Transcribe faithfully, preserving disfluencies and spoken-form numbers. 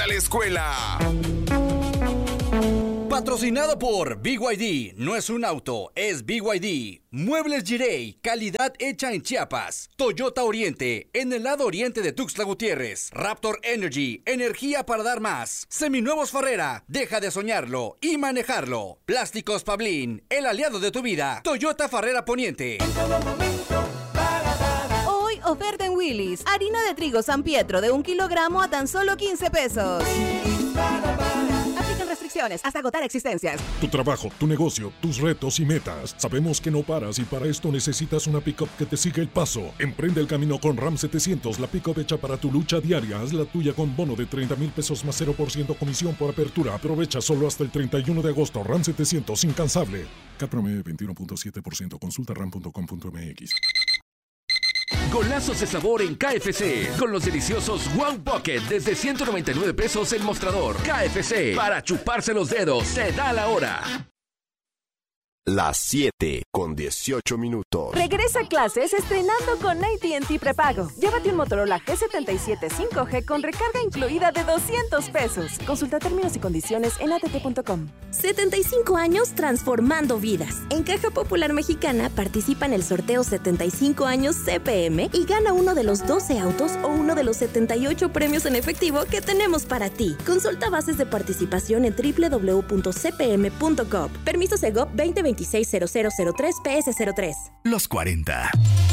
vuelta a la escuela. Patrocinado por B Y D. No es un auto, es B Y D. Muebles Girey, calidad hecha en Chiapas. Toyota Oriente, en el lado oriente de Tuxtla Gutiérrez. Raptor Energy, energía para dar más. Seminuevos Farrera, deja de soñarlo y manejarlo. Plásticos Pablín, el aliado de tu vida. Toyota Farrera Poniente. Hoy oferta en Willy's. Harina de trigo San Pietro de un kilogramo a tan solo quince pesos. Aplican restricciones hasta agotar existencias. Tu trabajo, tu negocio, tus retos y metas. Sabemos que no paras y para esto necesitas una pick-up que te siga el paso. Emprende el camino con RAM setecientos, la pick-up hecha para tu lucha diaria. Haz la tuya con bono de treinta mil pesos más cero por ciento comisión por apertura. Aprovecha solo hasta el treinta y uno de agosto. RAM setecientos, incansable. C A T promedio veintiuno punto siete por ciento. Consulta ram punto com punto m x. Golazos de sabor en K F C, con los deliciosos Wow Pocket desde ciento noventa y nueve pesos el mostrador. K F C, para chuparse los dedos, se da la hora. Las siete con dieciocho minutos. Regresa a clases estrenando con A T and T prepago. Llévate un Motorola G setenta y siete cinco G con recarga incluida de doscientos pesos. Consulta términos y condiciones en a t t punto com. setenta y cinco años transformando vidas. En Caja Popular Mexicana participa en el sorteo setenta y cinco años C P M y gana uno de los doce autos o uno de los setenta y ocho premios en efectivo que tenemos para ti. Consulta bases de participación en w w w punto c p m punto gov. Permiso Segov veinte veintiséis cero cero cero tres P S cero tres. Los cuarenta.